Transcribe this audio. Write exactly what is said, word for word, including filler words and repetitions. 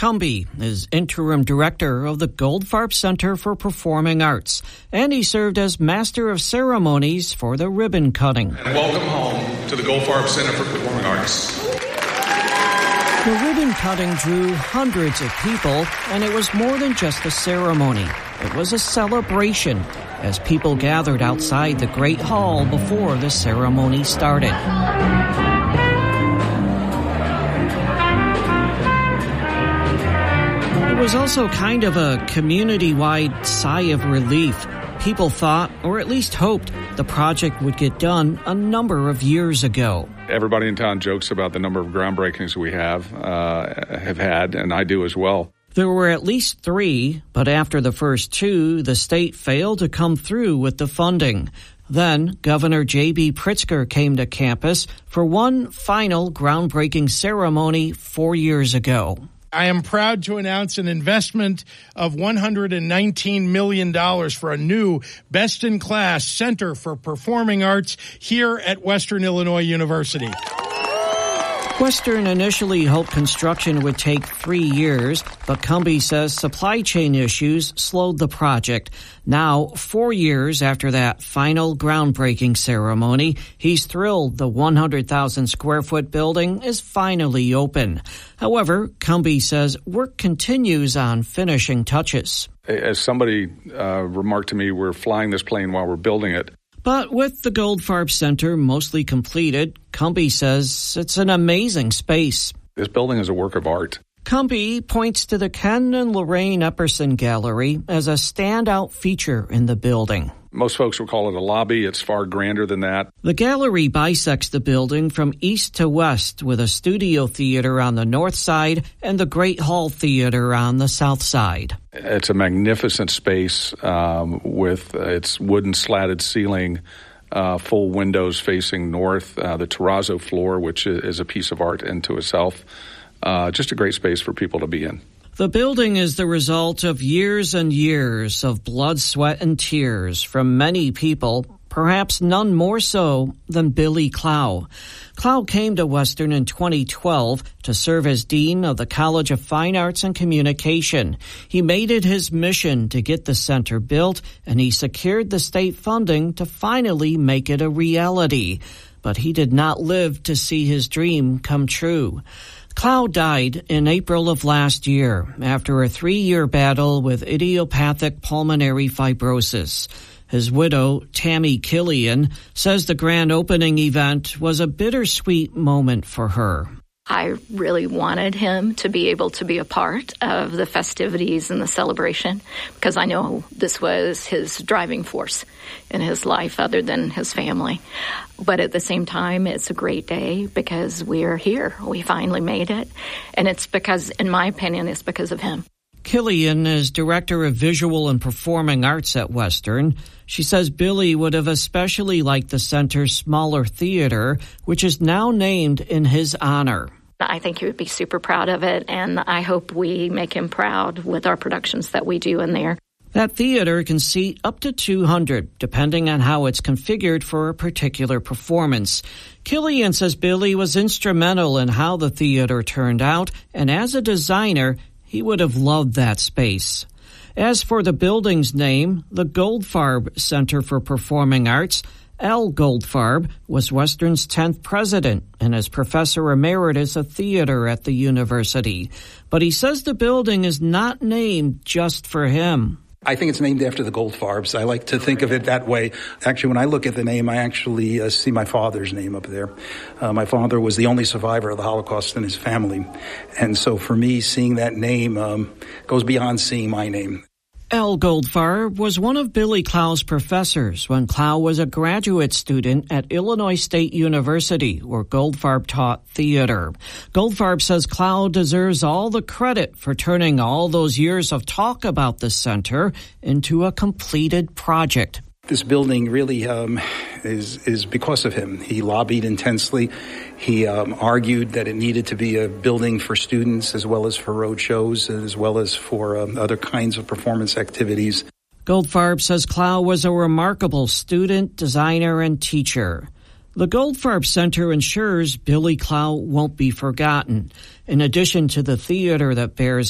Cumby is interim director of the Goldfarb Center for Performing Arts, and he served as master of ceremonies for the ribbon cutting. And welcome home to the Goldfarb Center for Performing Arts. The ribbon cutting drew hundreds of people, and it was more than just a ceremony. It was a celebration as people gathered outside the Great Hall before the ceremony started. It was also kind of a community-wide sigh of relief. People thought, or at least hoped, the project would get done a number of years ago. Everybody in town jokes about the number of groundbreakings we have, uh, have had, and I do as well. There were at least three, but after the first two, the state failed to come through with the funding. Then, Governor J B Pritzker came to campus for one final groundbreaking ceremony four years ago. I am proud to announce an investment of one hundred nineteen million dollars for a new best-in-class Center for Performing Arts here at Western Illinois University. Western initially hoped construction would take three years, but Cumby says supply chain issues slowed the project. Now, four years after that final groundbreaking ceremony, he's thrilled the one hundred thousand square foot building is finally open. However, Cumby says work continues on finishing touches. As somebody uh, remarked to me, we're flying this plane while we're building it. But with the Goldfarb Center mostly completed, Cumby says it's an amazing space. This building is a work of art. Cumby points to the Ken and Lorraine Epperson Gallery as a standout feature in the building. Most folks will call it a lobby. It's far grander than that. The gallery bisects the building from east to west with a studio theater on the north side and the Great Hall Theater on the south side. It's a magnificent space um, with uh, its wooden slatted ceiling, uh, full windows facing north, uh, the terrazzo floor, which is a piece of art into itself. Uh, just a great space for people to be in. The building is the result of years and years of blood, sweat, and tears from many people, perhaps none more so than Billy Clow. Clow came to Western in twenty twelve to serve as Dean of the College of Fine Arts and Communication. He made it his mission to get the center built, and he secured the state funding to finally make it a reality. But he did not live to see his dream come true. Clow died in April of last year after a three-year battle with idiopathic pulmonary fibrosis. His widow, Tammy Killian, says the grand opening event was a bittersweet moment for her. I really wanted him to be able to be a part of the festivities and the celebration because I know this was his driving force in his life other than his family. But at the same time, it's a great day because we're here. We finally made it. And it's because, in my opinion, it's because of him. Killian is Director of Visual and Performing Arts at Western. She says Billy would have especially liked the center's smaller theater, which is now named in his honor. I think he would be super proud of it, and I hope we make him proud with our productions that we do in there. That theater can seat up to two hundred, depending on how it's configured for a particular performance. Killian says Billy was instrumental in how the theater turned out, and as a designer, he would have loved that space. As for the building's name, the Goldfarb Center for Performing Arts, Al Goldfarb was Western's tenth president and is professor emeritus of theater at the university. But he says the building is not named just for him. I think it's named after the Goldfarbs. I like to think of it that way. Actually, when I look at the name, I actually uh, see my father's name up there. Uh, my father was the only survivor of the Holocaust in his family. And so for me, seeing that name um, goes beyond seeing my name. Al Goldfarb was one of Billy Clow's professors when Clow was a graduate student at Illinois State University, where Goldfarb taught theater. Goldfarb says Clow deserves all the credit for turning all those years of talk about the center into a completed project. This building really um, is is because of him. He lobbied intensely. He um, argued that it needed to be a building for students as well as for road shows, as well as for um, other kinds of performance activities. Goldfarb says Clow was a remarkable student, designer, and teacher. The Goldfarb Center ensures Billy Clow won't be forgotten. In addition to the theater that bears